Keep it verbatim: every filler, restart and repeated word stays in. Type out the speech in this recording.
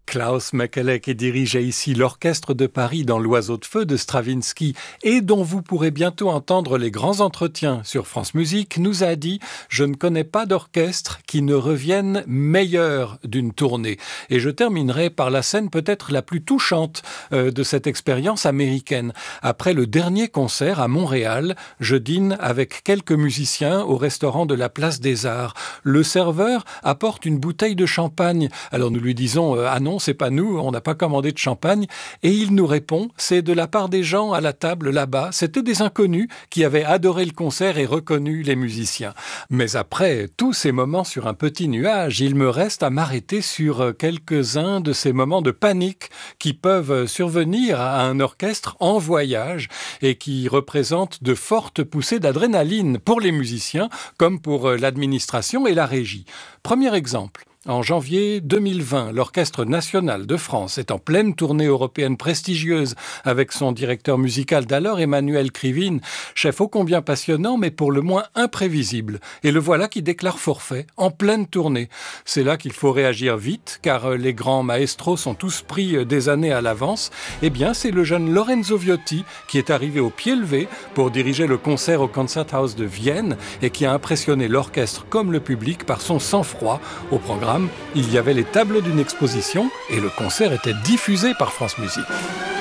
Klaus Mekele qui dirigeait ici l'Orchestre de Paris dans l'Oiseau de Feu de Stravinsky et dont vous pourrez bientôt entendre les grands entretiens sur France Musique, nous a dit « Je ne connais pas d'orchestre qui ne revienne meilleur d'une tournée ». Et je terminerai par la scène peut-être la plus touchante euh, de cette expérience américaine. Après le dernier concert à Montréal, je dîne avec quelques musiciens au restaurant de la Place des Arts. Le serveur apporte une bouteille de champagne. Alors nous lui disons euh, « Ah non, c'est pas nous, on n'a pas commandé de champagne ». Et il nous répond « C'est de la part des gens à la table là-bas. C'était des inconnus qui avaient adoré le concert et reconnu les musiciens. » Mais après tous ces moments sur un petit nuage, il me reste à m'arrêter sur quelques-uns de ces moments de panique qui peuvent survenir à un orchestre en voyage et qui représentent de fortes poussées d'adrénaline pour les musiciens comme pour l'administration et la régie. Premier exemple. En janvier deux mille vingt, l'Orchestre national de France est en pleine tournée européenne prestigieuse avec son directeur musical d'alors, Emmanuel Krivine, chef ô combien passionnant mais pour le moins imprévisible. Et le voilà qui déclare forfait en pleine tournée. C'est là qu'il faut réagir vite car les grands maestros sont tous pris des années à l'avance. Eh bien, c'est le jeune Lorenzo Viotti qui est arrivé au pied levé pour diriger le concert au Concerthaus de Vienne et qui a impressionné l'orchestre comme le public par son sang-froid. Au programme, il y avait les tableaux d'une exposition et le concert était diffusé par France Musique.